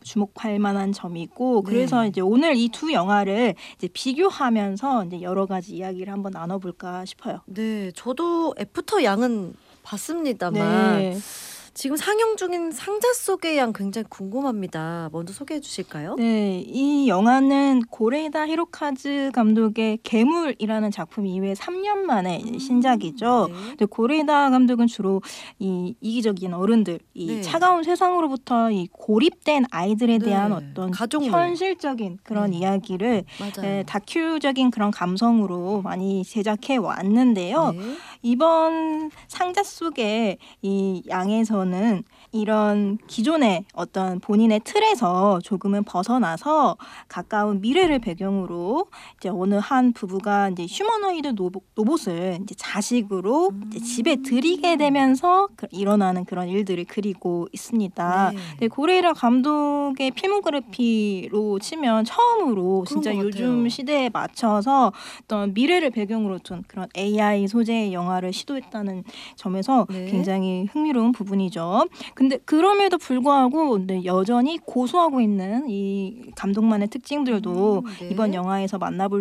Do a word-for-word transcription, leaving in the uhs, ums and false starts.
주목할 만한 점이고 그래서 네. 이제 오늘 이 두 영화를 이제 비교하면서 이제 여러 가지 이야기를 한번 나눠볼까 싶어요. 네, 저도 애프터 양은 봤습니다만 네. 지금 상영 중인 상자 속의 양 굉장히 궁금합니다. 먼저 소개해 주실까요? 네, 이 영화는 고레다 히로카즈 감독의 괴물이라는 작품 이후에 삼 년 만에 이제 음, 신작이죠. 네. 근데 고레다 감독은 주로 이 이기적인 어른들, 이 네. 차가운 세상으로부터 이 고립된 아이들에 네, 대한 어떤 가족물. 현실적인 그런 네. 이야기를 맞아요. 에, 다큐적인 그런 감성으로 많이 제작해 왔는데요. 네. 이번 상자 속의 이 양에서는 이런 기존의 어떤 본인의 틀에서 조금은 벗어나서 가까운 미래를 배경으로 이제 어느 한 부부가 이제 휴머노이드 로봇, 로봇을 이제 자식으로 이제 집에 들이게 되면서 그- 일어나는 그런 일들을 그리고 있습니다. 네. 근데 고레이라 감독의 필모그래피로 치면 처음으로 그런 진짜 것 요즘 같아요. 시대에 맞춰서 어떤 미래를 배경으로 둔 그런 에이아이 소재의 영화를 시도했다는 점에서 네. 굉장히 흥미로운 부분이죠. 근데 그럼에도 불구하고 근데 여전히 고수하고 있는 이 감독만의 특징들도 음, 네. 이번 영화에서 만나볼